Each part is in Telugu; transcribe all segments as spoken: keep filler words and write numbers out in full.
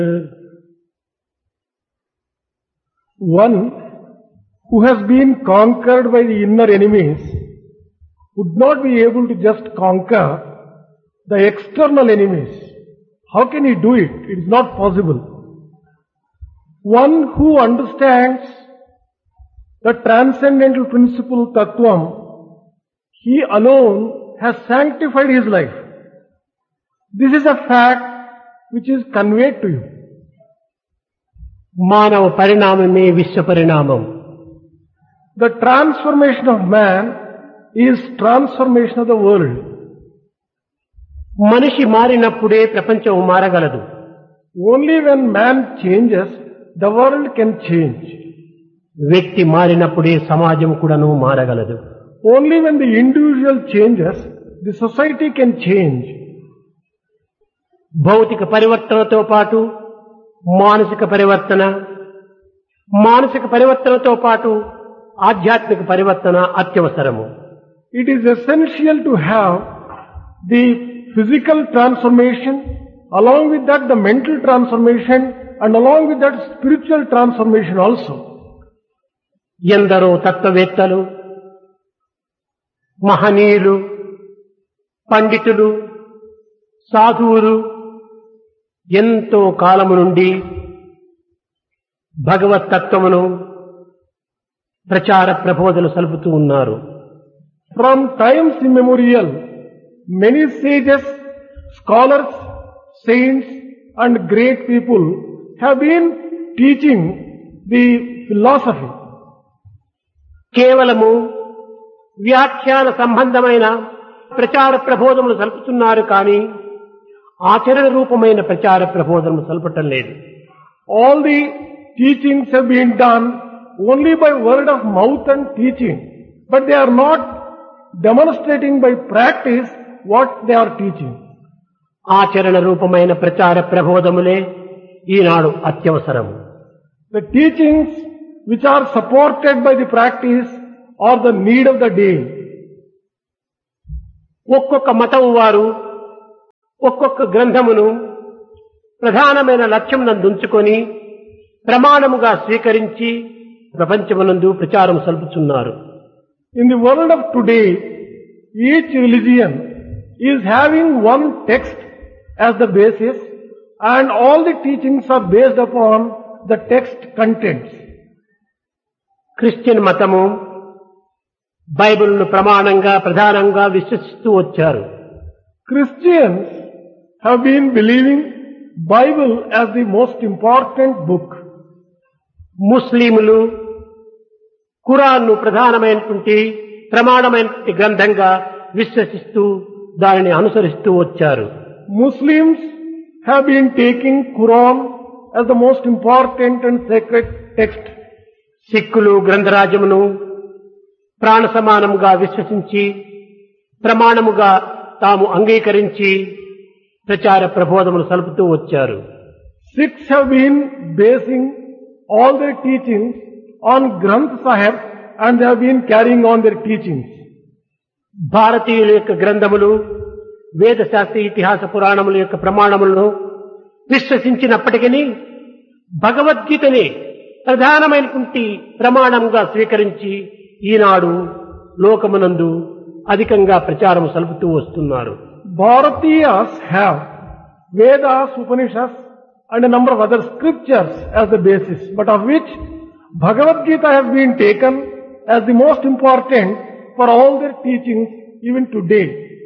One who has been conquered by the inner enemies would not be able to just conquer the external enemies. How can he do it? It is not possible. One who understands the transcendental principle Tattvam, he alone has sanctified his life. This is a fact which is conveyed to you. మానవ పరిణామమే విశ్వ పరిణామం. The transformation of man is transformation of the world. మనిషి మారినప్పుడే ప్రపంచం మారగలదు. Only when man changes, the world can change. వ్యక్తి మారినప్పుడే సమాజం కూడాను మారగలదు. Only when the individual changes, the society can change. భౌతిక పరివర్తనతో పాటు మానసిక పరివర్తన, మానసిక పరివర్తనతో పాటు ఆధ్యాత్మిక పరివర్తన అత్యవసరము. It is essential to have the physical transformation, along with that the mental transformation, and along with that spiritual transformation also. ఎందరో తత్వవేత్తలు, మహనీయులు, పండితులు, సాధువులు ఎంతో కాలము నుండి భగవత్ తత్వమును ప్రచార ప్రబోధలు సలుపుతూ ఉన్నారు. From times immemorial, many sages, scholars, saints and great people have been teaching the philosophy. కేవలము వ్యాఖ్యాన సంబంధమైన ప్రచార ప్రబోధములు సలుపుతున్నారు కానీ ఆచరణ రూపమైన ప్రచార ప్రబోధములు సలపటం లేదు. All the teachings have been done only by word of mouth and teaching, but they are not demonstrating by practice what they are teaching. ఆచరణ రూపమైన ప్రచార ప్రబోధములే ఈనాడు అత్యవసరము. The teachings which are supported by the practice are the need of the day. ఒక్కొక్క మతం వారు ఒక్కొక్క గ్రంథమును ప్రధానమైన లక్ష్యం నందుంచుకొని ప్రమాణముగా స్వీకరించి ప్రపంచమునందు ప్రచారం సల్పుతున్నారు. In the world of today, each religion is having one text as the basis, and all the teachings are based upon the text contents. Christian మతము బైబిల్ను ప్రమాణంగా ప్రధానంగా విశ్వసిస్తూ వచ్చారు. Christians have been believing Bible as the most important book. ముస్లింలు ఖురాన్ను ప్రధానమైనటువంటి ప్రమాణమైనటువంటి గ్రంథంగా విశ్వసిస్తూ దానిని అనుసరిస్తూ వచ్చారు. Muslims have been taking Quran as the most important and sacred text. సిక్కులు గ్రంథరాజమును ప్రాణ సమానముగా విశ్వసించి ప్రమాణముగా తాము అంగీకరించి ప్రచార ప్రబోధములు సలుపుతూ వచ్చారు. Sikhs have been basing all their teachings on Granth Sahib, and they have been carrying on their teachings. భారతీయుల యొక్క గ్రంథములు వేద శాస్త్ర ఇతిహాస పురాణముల యొక్క ప్రమాణములను విశ్వసించినప్పటికీ భగవద్గీతనే ప్రధానమైనటువంటి ప్రమాణంగా స్వీకరించి ఈనాడు లోకమునందు అధికంగా ప్రచారం సలుపుతూ వస్తున్నారు. Bharatiyas have Vedas, Upanishads and a number of other scriptures as the basis, but of which Bhagavad Gita has been taken as the most important for all their teachings even today.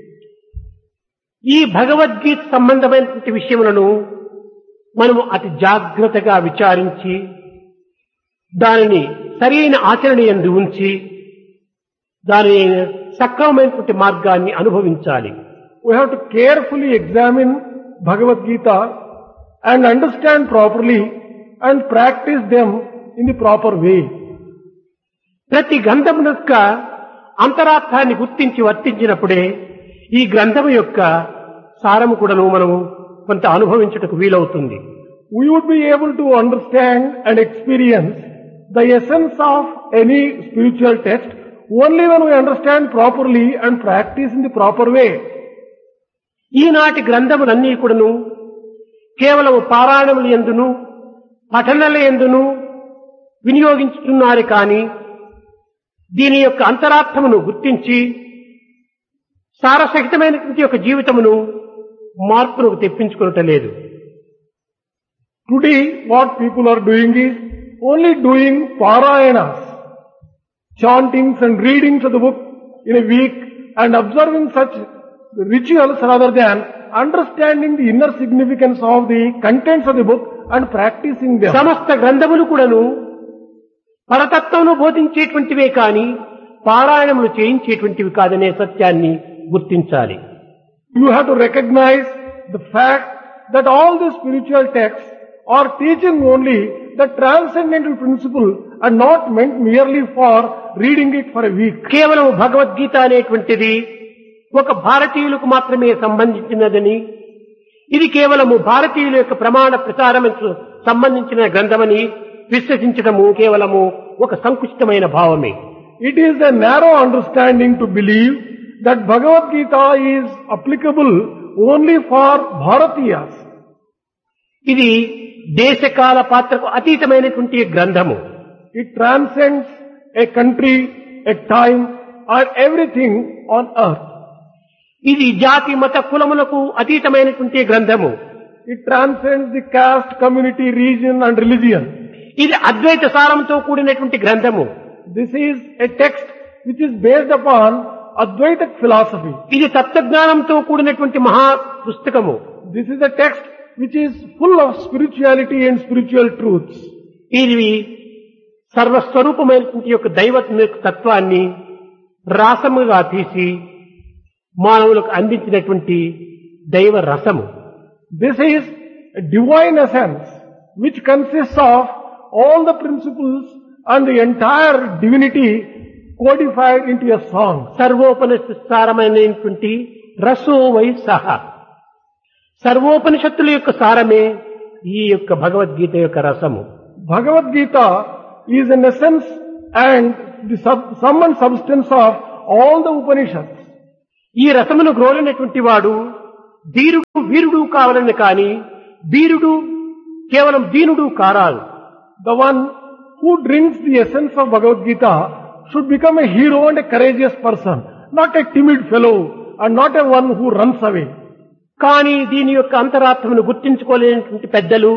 ఈ భగవద్గీత సంబంధమైనటువంటి విషయములను మనము అతి జాగ్రత్తగా విచారించి దానిని సరైన ఆచరణ యందు ఉంచి దాని సక్రమమైనటువంటి మార్గాన్ని అనుభవించాలి. We have to carefully examine Bhagavad Gita and understand properly and practice them in the proper way. ప్రతి గ్రంథం యొక్క అంతరార్థాన్ని గుర్తించి వర్తించినప్పుడే ఈ గ్రంథం యొక్క సారము కూడాను మనము కొంత అనుభవించుటకు వీలవుతుంది. We would be able to understand and experience the essence of any spiritual text only when we understand properly and practice in the proper way. ఈనాటి గ్రంథములన్నీ కూడాను కేవలం పారాయణముల యందును పఠనల యందును వినియోగించుతున్నారు కానీ దీని యొక్క అంతరార్థమును గుర్తించి సారసహితమైనటువంటి యొక్క జీవితమును మార్పును తెప్పించుకోవటం లేదు. Today what people are doing is only doing parayanas, chantings and readings of the book in a week and observing such rituals rather than understanding the inner significance of the contents of the book and practicing them. సమస్త గ్రంథములు కూడాను పరతత్వమును బోధించేటువంటివే కాని పారాయణములు చేయించేటువంటివి కాదనే సత్యాన్ని గుర్తించాలి. You have to recognize the fact that all the spiritual texts are teaching only the transcendental principle and not meant merely for reading it for a week. కేవలం భగవద్గీత అనేటువంటిది ఒక భారతీయులకు మాత్రమే సంబంధించినదని, ఇది కేవలము భారతీయుల యొక్క ప్రమాణ ప్రచారముకు సంబంధించిన గ్రంథమని విశ్వసించడము కేవలము ఒక సంకుచితమైన భావమే. It is a narrow understanding to believe that Bhagavad Gita is applicable only for Bharatiyas. ఇది దేశకాల పాత్రకు అతీతమైనటువంటి గ్రంథము. It transcends a country, a time, or everything on earth. ఇది జాతి మత కులములకు అతీతమైనటువంటి గ్రంథము. It transcends the caste, community, region and religion. ఇది అద్వైత సారంతో కూడినటువంటి గ్రంథము. This is a text which is based upon Advaitic philosophy. ఇది తత్వజ్ఞానంతో కూడినటువంటి మహా పుస్తకము. This is a text which is full of spirituality and spiritual truths. ఇది సర్వస్వరూపమైనటువంటి యొక్క దైవ తత్వాన్ని రాసముగా తీసి మానవులకు అందించినటువంటి దైవ రసము. This is a divine essence which consists of all the principles and the entire divinity codified into a song. సర్వోపనిషత్సారమైనటువంటి రసో why సహ. సర్వోపనిషత్తుల యొక్క సారమే ఈ యొక్క భగవద్గీత యొక్క రసము. Bhagavad Gita is an essence and the sub- sum and substance of all the Upanishads. ఈ రసమును గ్రోలినటువంటి వాడు ధీరుడు వీరుడు కావాలని కాని వీరుడు కేవలం దీనుడు కారాదు. The one who drinks the essence of Bhagavad Gita should become a hero and a courageous person, not a timid fellow and not a one who runs away. కానీ దీని యొక్క అంతరార్థమును గుర్తించుకోలేనటువంటి పెద్దలు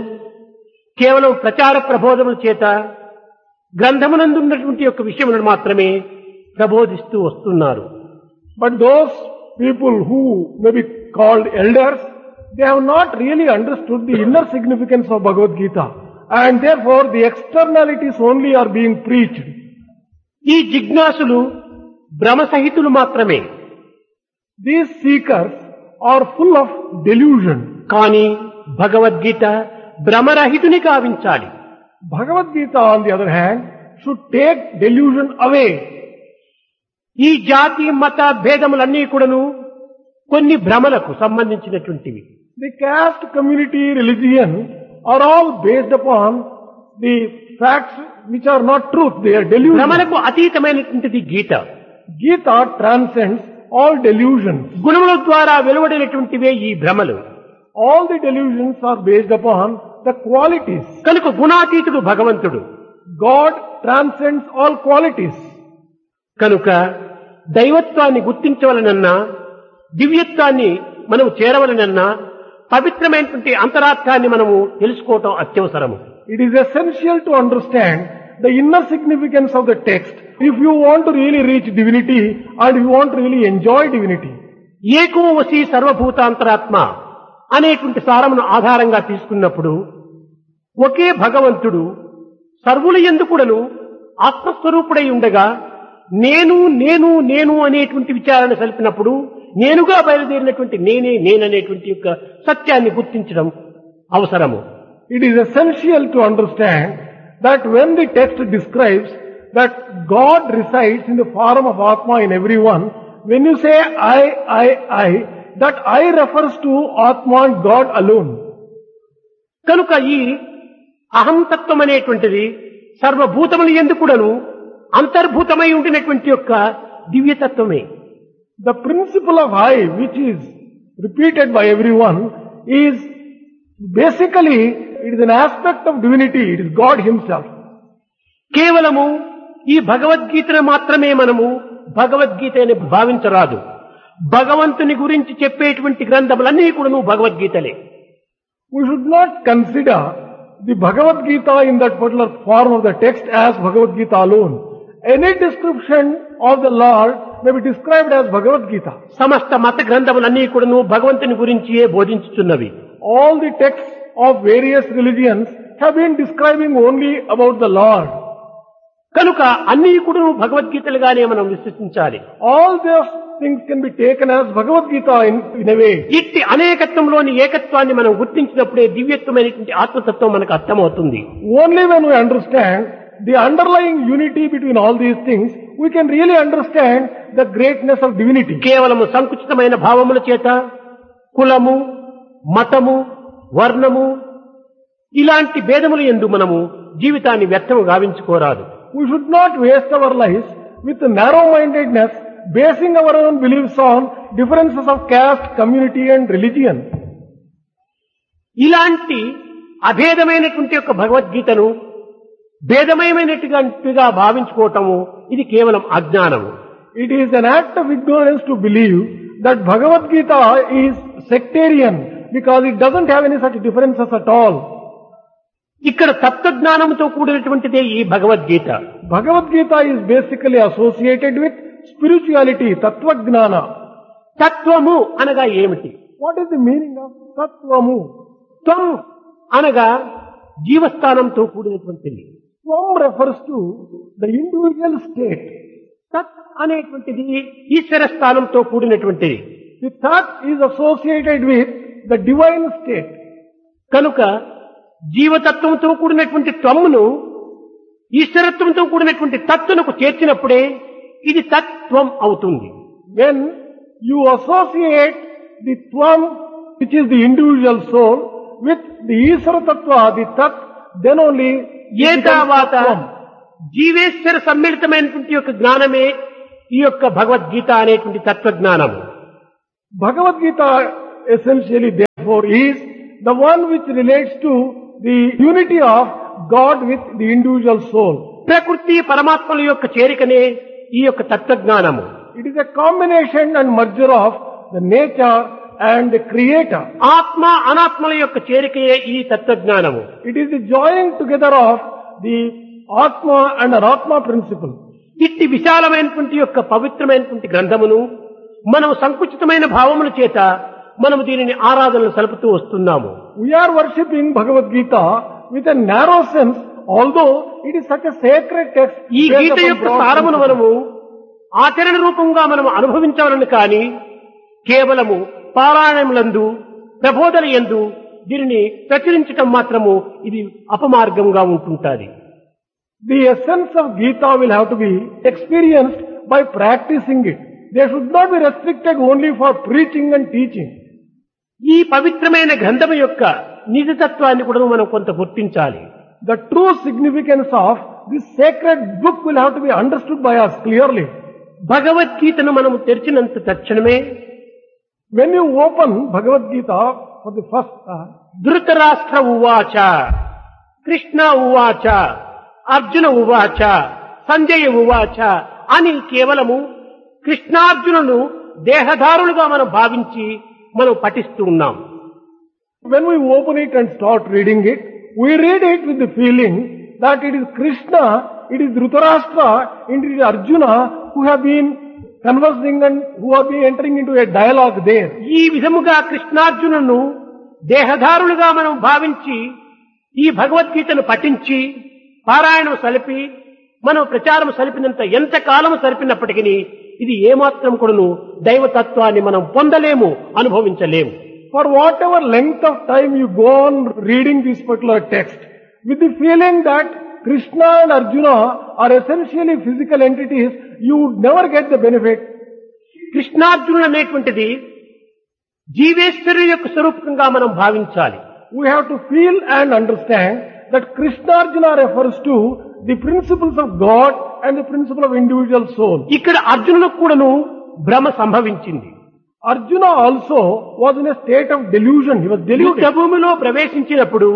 కేవలం ప్రచార ప్రబోధముల చేత గ్రంథమునందున్నటువంటి యొక్క విషయములను మాత్రమే ప్రబోధిస్తూ వస్తున్నారు. But those people who may be called elders, they have not really understood the inner significance of Bhagavad Gita, and therefore the externalities only are being preached. ఈ జిజ్ఞాసులు భ్రమసహితులు మాత్రమే. These seekers are full of delusion. కానీ Bhagavad Gita భ్రమరహితుని గావించాలి. Bhagavad Gita, on the other hand, should take delusion away. ఈ జాతి మత భేదములన్నీ కూడాను కొన్ని భ్రమలకు సంబంధించినటువంటివి. The caste, community, religion are all based upon the facts which are not truth. They are delusions. భ్రమలకు అతీతమైనటువంటిది Gita. Gita transcends all delusions. గుణముల ద్వారా వెలువడినటువంటివే ఈ భ్రమలు. All the delusions are based upon the qualities. కనుక గుణాతీతుడు భగవంతుడు. God transcends all qualities. కనుక దైవత్వాన్ని గుర్తించవలనన్నా దివ్యత్వాన్ని మనం చేరవలనన్నా పవిత్రమైనటువంటి అంతరార్థాన్ని మనము తెలుసుకోవటం అత్యవసరము. It is essential to understand the inner significance of the text if you want to really reach divinity and if you want to really enjoy divinity. ఏకో వసి సర్వభూతాంతరాత్మ అనేటువంటి సారమును ఆధారంగా తీసుకున్నప్పుడు ఒకే భగవంతుడు సర్వుల యందు కూడాను ఆత్మస్వరూపుడై ఉండగా నేను నేను నేను అనేటువంటి విచారణ సలిపినప్పుడు నేనుగా బయలుదేరినటువంటి నేనే నేననేటువంటి యొక్క సత్యాన్ని గుర్తించడం అవసరము. It is essential to understand that when the text describes that God resides in the form of Atma in everyone, when you say I, I, I, that I refers to Atma and God alone. కనుక ఈ అహంతత్వం అనేటువంటిది సర్వభూతములు యందు కూడాను అంతర్భూతమై ఉండినటువంటి యొక్క దివ్యతత్వమే. The principle of I, which is repeated by everyone, is Basically, it is an aspect of divinity. It is God Himself. కేవలము ఈ భగవద్గీతను మాత్రమే మనము భగవద్గీత అని భావించరాదు. భగవంతుని గురించి చెప్పేటువంటి గ్రంథములన్నీ కూడా భగవద్గీతలే. We should not consider the Bhagavad Gita in that particular form of the text as Bhagavad Gita alone. Any description of the Lord may be described as Bhagavad Gita. సమస్త మత గ్రంథములన్నీ కూడా భగవంతుని గురించియే బోధించుచున్నవి. All the texts of various religions have been describing only about the Lord. కనుక అన్ని కూడా భగవద్గీతలుగానే మనం విశ్వసించాలి. All those things can be taken as Bhagavad Gita in, in a way. ఇట్టి అనేకత్వంలోని ఏకత్వాన్ని మనం గుర్తించినప్పుడే దివ్యత్వమైనటువంటి ఆత్మతత్వం మనకు అర్థమవుతుంది. Only when we understand the underlying unity between all these things, we can really understand the greatness of divinity. కేవలము సంకుచితమైన భావముల చేత కులము, మతము, వర్ణము ఇలాంటి భేదముల యందు మనము జీవితాన్ని వ్యర్థము గావించుకోరాదు. We should not waste our lives with narrow-mindedness, basing our own beliefs on differences of caste, community and religion. ఇలాంటి అభేదమైనటువంటి యొక్క భగవద్గీతను భేదమయమైనట్టుగా భావించుకోవటము ఇది కేవలం అజ్ఞానము. It is an act of ignorance to believe that Bhagavad Gita is sectarian because it doesn't have any such differences at all. ఇక్కడ తత్వజ్ఞానంతో కూడినటువంటిదే ఈ Bhagavad Gita. Bhagavad Gita is basically associated with spirituality, Tattvajnana. తత్వము అనగా ఏమిటి? What is the meaning of Tattvamu? త్వం అనగా జీవస్థానంతో కూడినటువంటిది. Tvam refers to the individual state. తత్ అనేటువంటిది ఈశ్వర స్థానంతో కూడినటువంటిది. The Tat is associated with the divine state. కనుక జీవతత్వంతో కూడినటువంటి త్వమును ఈశ్వరత్వంతో కూడినటువంటి తత్తునకు చేర్చినప్పుడే ఇది తత్వం అవుతుంది. When you associate the Tvam, which is the individual soul, with the Isvara Tattva, the Tat, then only ఏ తర్వాత జీవేశ్వర సమ్మిళితమైనటువంటి యొక్క జ్ఞానమే ఈ యొక్క భగవద్గీత అనేటువంటి తత్వజ్ఞానము. Bhagavad Gita essentially therefore is the one which relates to the unity of God with the individual soul. ప్రకృతి పరమాత్మల యొక్క చేరికనే ఈ యొక్క తత్వజ్ఞానము. It is a combination and merger of the nature and the creator. ఆత్మ అనాత్మల యొక్క చేరికయే ఈ తత్వజ్ఞానము. It is the joining together of the Atma and Anatma principle. ఇట్టి విశాలమైనటువంటి యొక్క పవిత్రమైనటువంటి గ్రంథమును మనం సంకుచితమైన భావముల చేత మనము దీనిని ఆరాధనలు సలుపుతూ వస్తున్నాము. We are worshipping Bhagavad Gita with a narrow sense, although it is such a sacred text. ఈ గీత యొక్క సారమును మనము ఆచరణ రూపంగా మనము అనుభవించాలని కానీ కేవలము పారాయణములందు ప్రబోధన యందు దీనిని ప్రచురించటం మాత్రము ఇది అపమార్గంగా ఉంటుంటాది. The essence of Gita will have to be experienced by practicing it. They should not be restricted only for preaching and teaching. ఈ పవిత్రమైన గ్రంథము యొక్క నిజతత్వాన్ని కూడా మనం కొంత గుర్తించాలి. The true significance of this sacred book will have to be understood by us clearly. భగవద్గీతను మనము తెరిచినంత తక్షణమే when you open Bhagavad Gita for the first time, Dhritarashtra ఉవాచ, కృష్ణ ఉవాచ, అర్జున ఉవాచ, సంజయ ఉవాచ అని కేవలము కృష్ణార్జునులను దేహధారులుగా మనం భావించి మనం పఠిస్తూ ఉన్నాం. When we open it and start reading it, we read it with the feeling that it is Krishna, it is Dhritarashtra, it is Arjuna who have been conversing and who have been entering into a dialogue there. ఈ విధముగా కృష్ణార్జునులను దేహధారులుగా మనం భావించి ఈ భగవద్గీతను పఠించి పారాయణం సలిపి మనం ప్రచారం సలిపినంత ఎంత కాలము సలిపినప్పటికీ ఇది ఏమాత్రం కూడాను దైవతత్వాన్ని మనం పొందలేము, అనుభవించలేము. For whatever length of time you go on reading this particular text, with the feeling that Krishna and Arjuna are essentially physical entities, you would never get the benefit. కృష్ణార్జునులు అనేటువంటిది జీవేశ్వరు యొక్క స్వరూపంగా మనం భావించాలి. We have to feel and understand that Krishna Arjuna refers to the principles of God and the principle of individual soul. ఇక్కడ అర్జునులకు కూడాను భ్రమ సంభవించింది. Arjuna also was in a state of delusion. He was deluded. యుద్ధ భూమిలో ప్రవేశించినప్పుడు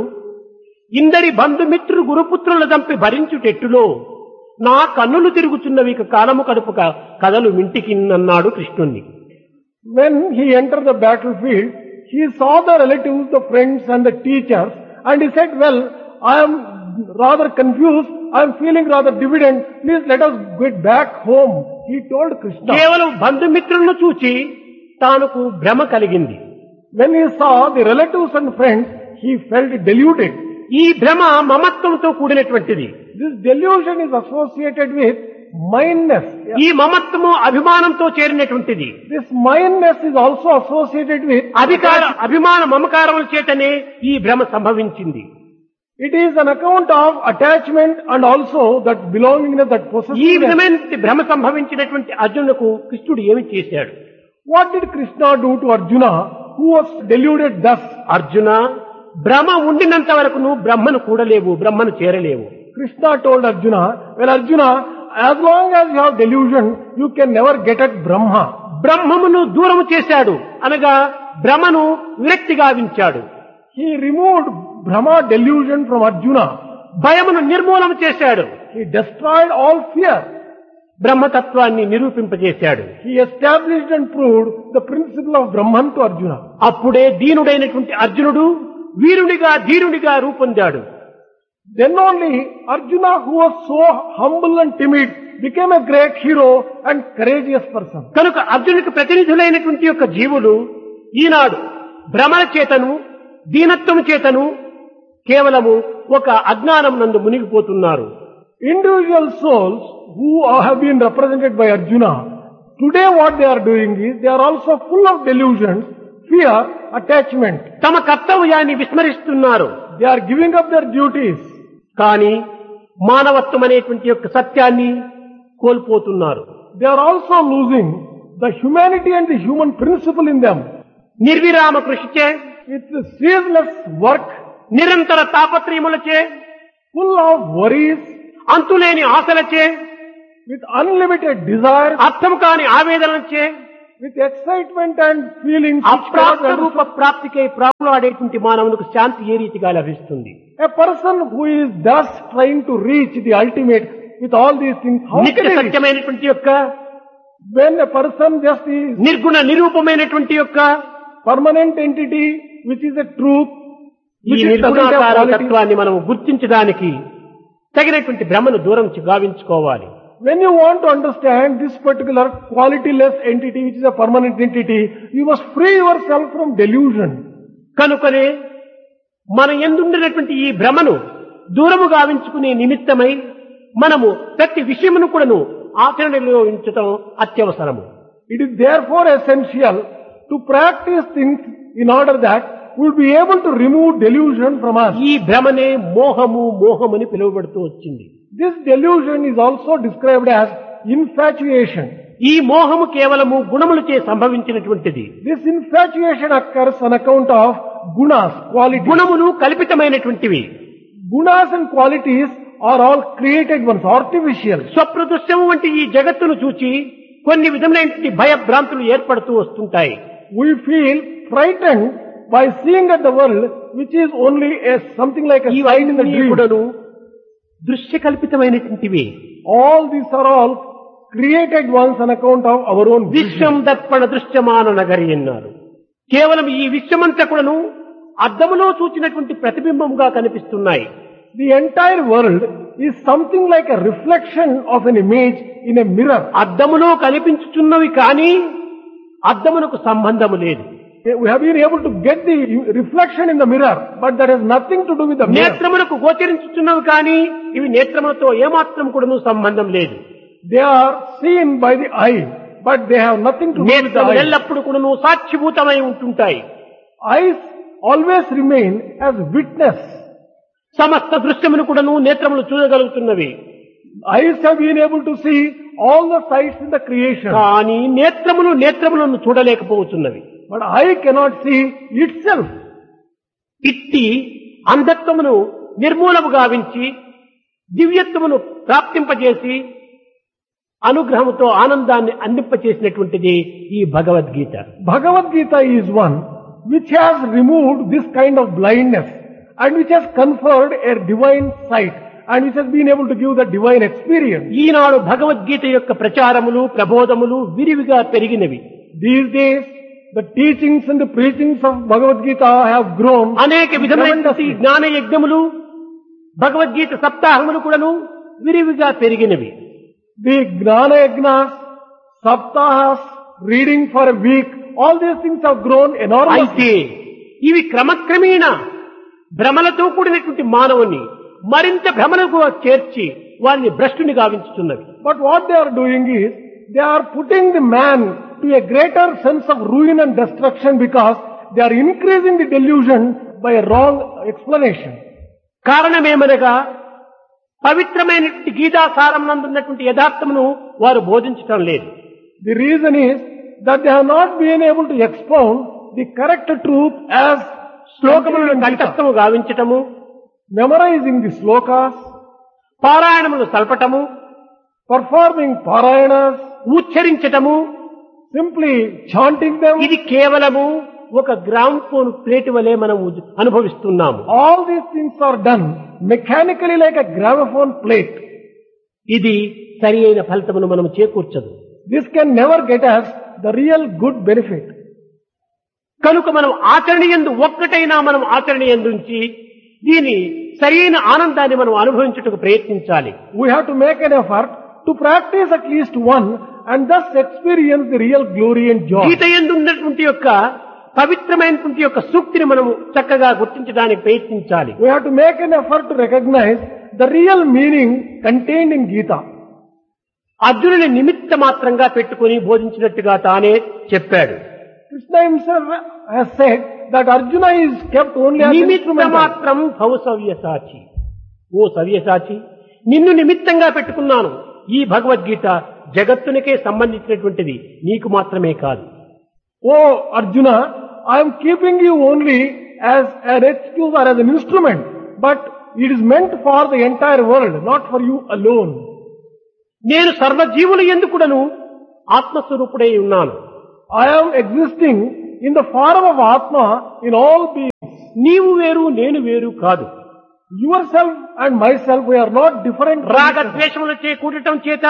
ఇందరి బంధుమిత్రులు గురుపుత్రుల దంపి భరించుటెట్టులో నా కన్నులు తిరుగుతున్నవి ఇక కాలము కడుపు కథలు మింటికి అన్నాడు కృష్ణుణ్ణి. When he entered the battlefield, he saw the relatives, the friends and the teachers, and he said, well, I am rather confused, I am feeling rather dividend, please let us get back home. He told Krishna. కేవలం బంధుమిత్రులను చూచి తానుకు భ్రమ కలిగింది. When he saw the relatives and friends, he felt deluded. ఈ భ్రమ మమత్వంతో కూడినటువంటిది. This delusion is associated with mindness. ఈ మమత్వము అభిమానంతో చేరినటువంటిది. This mindness is also associated with అధికార అభిమాన మమకారముల చేతనే ఈ భ్రమ సంభవించింది. It is an account of attachment and also that belongingness, that ఈ possessiveness. విధమైన భ్రమ సంభవించినటువంటి అర్జునులకు కృష్ణుడు ఏమి చేశాడు? What did Krishna do to Arjuna, who was deluded thus? Arjuna, భ్రమ ఉండినంత వరకు నువ్వు బ్రహ్మను కూడలేవు, బ్రహ్మను చేరలేవు. Krishna told Arjuna, well Arjuna, as long as you have delusion, you can never get at Brahma. బ్రహ్మమును దూరము చేశాడు అనగా భ్రమను విరక్తి గావించాడు. He removed Brahma delusion from Arjuna. భయమును నిర్మూలన చేశాడు. He destroyed all fear. బ్రహ్మతత్వాన్ని నిరూపింపజేశాడు. He established and proved the principle of Brahman to Arjuna. అప్పుడే దీనుడైనటువంటి అర్జునుడు వీరునిగా ధీరునిగా రూపొందాడు. Then only Arjuna, who was so humble and timid, became a great hero and courageous person. కనుక అర్జునుడికి ప్రతినిధులైనటువంటి యొక్క జీవులు ఈనాడు భ్రమల చేతను దీనత్వం చేతను కేవలము ఒక అజ్ఞానం నందు మునిగిపోతున్నారు. Individual souls who have been represented by Arjuna, today what they are doing is, they are also full of delusions, fear, attachment. తమ కర్తవ్యాన్ని విస్మరిస్తున్నారు. They are giving up their duties. కానీ మానవత్వం అనేటువంటి యొక్క సత్యాన్ని కోల్పోతున్నారు. They are also losing the humanity and the human principle in them. నిర్విరామ కృషిచే, With the ceaseless work, నిరంతర తాపత్రయములచే, full of worries, అంతులేని ఆశలచే, with unlimited desires, అర్థం కాని ఆవేదనలచే, with excitement and feelings, which అప్రాప్త cannot Roopa understand. ప్రాప్తికై ప్రాణులాడేటువంటి మానవునికి శాంతి ఏ రీతిగా లభిస్తుంది? A person who is thus trying to reach the ultimate with all these things, how నిత్య can he reach? సత్యమైనటువంటి యొక్క When a person just is నిర్గుణ నిరూపమైనటువంటి యొక్క permanent entity, which is a truth, ఈ which is doesn't have నిర్గుణాకార qualities. తత్వాన్ని మనం గుర్తించడానికి తగినటువంటి భ్రమను దూరం గావించుకోవాలి. When you want to understand this particular qualityless entity, which is a permanent entity, you must free yourself from delusion. కనుకనే మన ఎందుండినటువంటి ఈ భ్రమను దూరము గావించుకునే నిమిత్తమై మనము ప్రతి విషయమును కూడాను ఆచరణలో ఉంచటం అత్యవసరము. It is therefore essential to practice things in order that we will be able to remove delusion from us. ఈ భ్రమనే మోహము మోహమని పిలువబడుతూ వచ్చింది. This delusion is also described as infatuation. ఈ మోహము కేవలము గుణములచే సంభవించినటువంటిది. This infatuation occurs on account of gunas, qualities. గుణములు కల్పితమైనటువంటివి. Gunas and qualities are all created ones, artificial. స్వప్రదృశ్యము వంటి ఈ జగత్తును చూచి కొన్ని విధమైనటువంటి భయభ్రాంతులు ఏర్పడుతూ వస్తుంటాయి. We feel frightened by seeing at the world, which is only a something like a sight in the ఇవన్నీ dream. కూడాను దృశ్య కల్పితమైనటువంటివి. All these are all created ones on account of our own Vishwam vision. Darpana దృశ్యమాన నగరి అన్నారు. కేవలం ఈ విశ్వమంతా కూడాను అద్దములో చూచినటువంటి ప్రతిబింబముగా కనిపిస్తున్నాయి. The entire world is something like a reflection of an image in a mirror. అద్దములో కనిపించుచున్నవి కానీ అద్దమునకు సంబంధము లేదు. We have been able to get the reflection in the mirror, but that has nothing to do with the mirror. నేత్రమునకు గోచరించుచున్నవి కానీ ఇవి నేత్రములతో ఏమాత్రం కూడాను సంబంధం లేదు. They are seen by the eye, but they have nothing to do with the నేత్రములు eye. ఎల్లప్పుడు కూడాను సాక్షిభూతమై ఉంటుంటాయి. Eyes always remain as witness. సమస్త దృశ్యమును కూడాను నేత్రములు చూడగలుగుతున్నవి. Eyes have been able to see all the sights in the creation, కానీ నేత్రములు నేత్రములను చూడలేకపోతున్నవి. but eye cannot see itself. ఇట్టి అంధత్వమును నిర్మూలము గావించి దివ్యత్వమును ప్రాప్తింపజేసి అనుగ్రహంతో ఆనందాన్ని అందింపచేసినటువంటిది ఈ Bhagavad Gita. Bhagavad Gita is one which has removed this kind of blindness and which has conferred a divine sight and which has been able to give the divine experience. ఈనాడు భగవద్గీత యొక్క ప్రచారములు ప్రబోధములు విరివిగా పెరిగినవి. These days, the teachings and the preachings of Bhagavad Gita have grown. అనేక విధమైనటువంటి జ్ఞాన యజ్ఞములు భగవద్గీత సప్తాహములు కూడాను విరివిగా పెరిగినవి. The Gnana Yajnas, Saptahas, reading for a week, all these things have grown enormously. అయితే ఇవి క్రమక్రమేణ భ్రమలతో కూడినటువంటి మానవుని మరింత భ్రమలకు చేర్చి వారిని భ్రష్టుని గావించుతున్నవి. But what they are doing is, they are putting the man to a greater sense of ruin and destruction because they are increasing the delusion by a wrong explanation. కారణమేమనగా పవిత్రమైనటువంటి గీతాసారం నందున్నటువంటి యథార్థమును వారు బోధించటం లేదు. The reason is that they have not been able to expound the correct truth as శ్లోకములను కంఠస్థము గావించటము, memorizing the slokas, పారాయణములు సల్పటము, performing parayanas, ఉచ్చరించటము, simply chanting them. ఇది కేవలము ఒక గ్రామ్ ఫోన్ ప్లేట్ వలె మనం అనుభవిస్తున్నాము. All these things are done mechanically like a gramophone plate. ఇది సరి అయిన ఫలితమును మనం చేకూర్చదు. This can never get us the real good benefit. కనుక మనం ఆచరణ యందు ఒక్కటైనా మనం ఆచరణ యందుంచి దీని సరైన ఆనందాన్ని మనం అనుభవించుటకు ప్రయత్నించాలి. We have to make an effort to practice at least one and thus experience the real glory and joy. గీత యందు ఉన్నటువంటి యొక్క పవిత్రమైనటువంటి యొక్క సూక్తిని మనం చక్కగా గుర్తించడానికి ప్రయత్నించాలి. We have to make an effort to recognize the real meaning contained in Gita. అర్జునుని నిమిత్త మాత్రంగా పెట్టుకుని బోధించినట్టుగా తానే చెప్పాడు. Krishna himself has said that Arjuna is kept only as నిమిత్త instrumental. మాత్రం భవ సవ్యసాచి. ఓ సవ్యసాచి, నిన్ను నిమిత్తంగా పెట్టుకున్నాను. ఈ భగవద్గీత జగత్తునికే సంబంధించినటువంటిది, నీకు మాత్రమే కాదు. Oh Arjuna, I am keeping you only as an excuse or as an instrument, but it is meant for the entire world, not for you alone. నేను సర్వజీవుల యందు కూడాను ఆత్మస్వరూపుడై ఉన్నాను. I am existing in the form of Atma in all beings. నీవు వేరు నేను వేరు కాదు. Yourself and myself, we are not different. రాగద్వేషములచే కూడటం చేత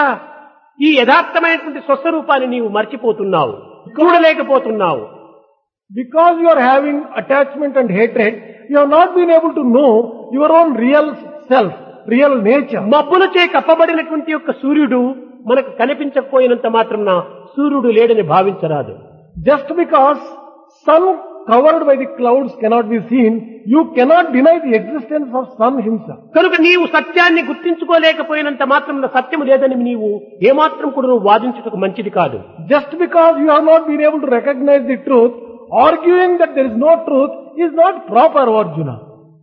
ఈ యథార్థమైనటువంటి స్వస్వరూపాన్ని నీవు మర్చిపోతున్నావు, చూడలేకపోతున్నావు. Because you are having attachment and hatred, you have not been able to know your own real self, real nature. మబ్బులచే కప్పబడినటువంటి యొక్క సూర్యుడు మనకు కనిపించకపోయినంత మాత్రం సూర్యుడు లేడని భావించరాదు. Just because sun covered by the clouds cannot be seen, you cannot deny the existence of sun himself. కనుక నీవు సత్యాన్ని గుర్తించుకోలేకపోయినంత మాత్రం సత్యము లేదని నీవు ఏమాత్రం కూడా నువ్వు వాదించుటకు మంచిది కాదు. Just because you have not been able to recognize the truth, arguing that there is no truth is not proper, Arjuna.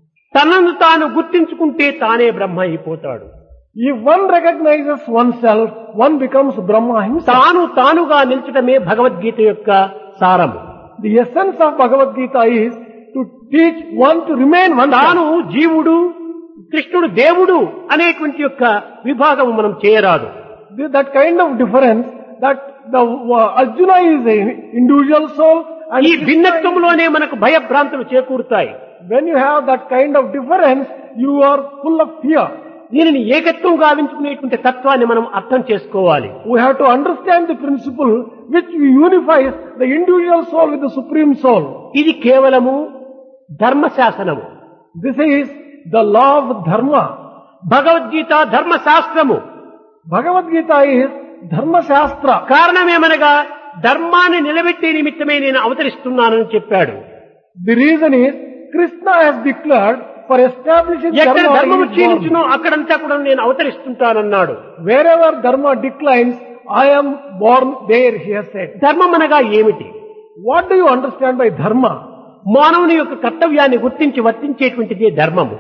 తనను తాను గుర్తించుకుంటే తానే బ్రహ్మ అయిపోతాడు. If one recognizes oneself, one becomes Brahma himself. తాను తానుగా నిల్చటమే భగవద్గీత యొక్క సారము. The essence of Bhagavad Gita is to teach one to remain one. తాను జీవుడు, కృష్ణుడు దేవుడు అనేటువంటి యొక్క విభాగము మనం చేయరాదు. That kind of difference, that the uh, Arjuna is an individual soul and ఈ భిన్నత్వంలోనే మనకు భయభ్రాంతులు చేకూరుతాయి. when you have that kind of difference, you are full of fear. దీనిని ఏకత్వం గావించుకునేటువంటి తత్వాన్ని మనం అర్థం చేసుకోవాలి. We have to understand the principle which unifies the individual soul with the supreme soul. ఇది కేవలము ధర్మశాసనము. This is the law of dharma. Bhagavad Gita ధర్మశాస్త్రము. Bhagavad Gita is dharma shastra. కారణమేమనగా ధర్మాన్ని నిలబెట్టే నిమిత్తమే నేను అవతరిస్తున్నానని చెప్పాడు. The reason is Krishna has declared for establishing ఎక్కడ dharma. ధర్మము క్షీణించునో అక్కడంతా కూడా నేను అవతరిస్తుంటానన్నాడు. Wherever dharma declines, I am born there, he has said. ధర్మం అనగా ఏమిటి? What do you understand by dharma? మానవుని యొక్క కర్తవ్యాన్ని గుర్తించి వర్తించేటువంటిదే ధర్మము.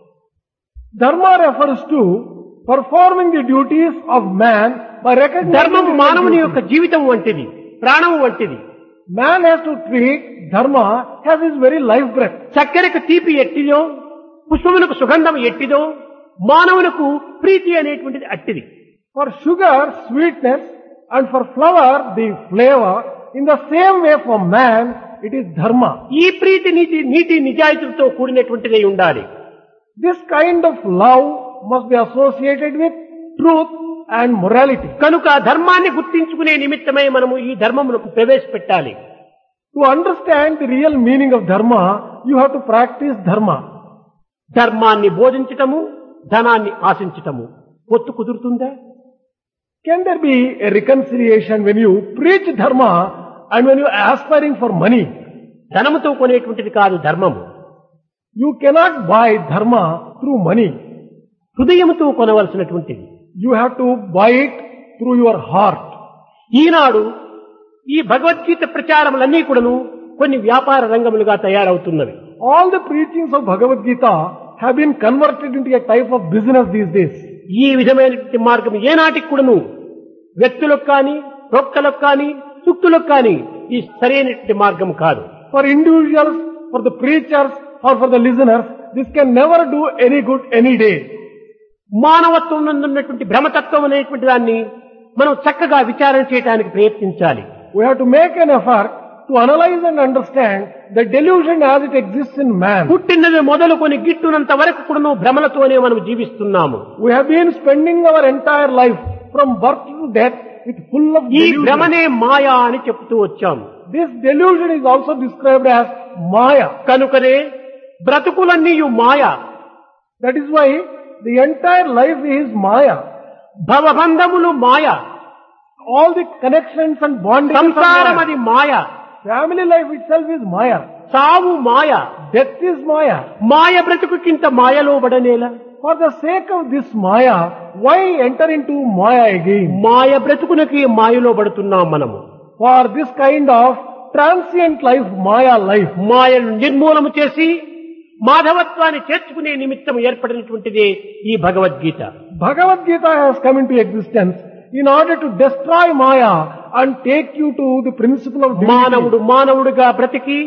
Dharma refers to performing the duties of man by recognizing. ధర్మము the మానవుని duties. యొక్క జీవితం వంటిది, ప్రాణం వంటిది. Man has to treat dharma as his very life breath. చక్కెరకు తీపి ఎట్టిదో, పుష్పమునకు సుగంధం ఎట్టిదో, మానవునకు ప్రీతి అనేటువంటిది అట్టిది. For sugar, sweetness, and for flower, the flavor. In the same way for man, it is dharma. ఈ ప్రీతి నీతి నీతి నిజాయితీలతో కూడినటువంటిదే ఉండాలి. This kind of love must be associated with truth and morality. కనుక ధర్మాన్ని గుర్తించుకునే నిమిత్తమై మనము ఈ ధర్మమును ప్రవేశపెట్టాలి. To understand the real meaning of dharma, you have to practice dharma. ధర్మాన్ని బోధించటము, ధనాన్ని ఆశించటము పొత్తు కుదురుతుందా? Can there be a reconciliation when you preach dharma and when you are aspiring for money? ధనముతో కొనేటువంటిది కాదు ధర్మము. You cannot buy dharma through money. హృదయముతో కొనవలసినటువంటిది. You have to buy it through your heart. ఈనాడు ఈ భగవద్గీత ప్రచారములన్నీ కూడాను కొన్ని వ్యాపార రంగములుగా తయారవుతున్నవి. All the preachings of Bhagavad Gita have been converted into a type of business these days. ఈ విధమైనటువంటి మార్గం ఏనాటికి కూడాను వ్యక్తులకు కానీ, ప్రొక్కలకు కానీ, సుక్తులకు కానీ ఈ సరైనటువంటి మార్గం కాదు. For individuals, for the preachers, or for the listeners, this can never do any good any day. మానవత్వం నందు ఉన్నటువంటి భ్రమతత్వం అనేటువంటి దాన్ని మనం చక్కగా విచారణ చేయడానికి ప్రయత్నించాలి. We have to make an effort to analyze and understand the delusion as it exists in man. పుట్టినది మొదలుకొని గిట్టునంత వరకు కూడాను భ్రమలతోనే మనం జీవిస్తున్నాము. We have been spending our entire life from birth to death with full of ఈ delusion. భ్రమనే మాయా అని చెప్తూ వచ్చాము. This delusion is also described as maya. కనుకనే బ్రతుకులన్నీ మాయ. That is why the entire life is maya. భవబంధములు Maya. All the connections and bondings are సంసారం maya. అది మాయ. Family life itself is maya. సావు మాయ. Death is maya. మాయ బ్రతుకుకింత మాయలో పడనేలా? For the sake of this maya, why enter into maya again? మాయ బ్రతుకునకి మాయలో పడుతున్నాం మనము. For this kind of transient life, maya life, మాయను నిర్మూలన చేసి మాధవత్వాన్ని చేర్చుకునే నిమిత్తం ఏర్పడినటువంటిదే ఈ Bhagavad Gita. Bhagavad Gita has come into existence in order to destroy maya and take you to the principle of divinity. మానవుడు మానవుడిగా బ్రతికి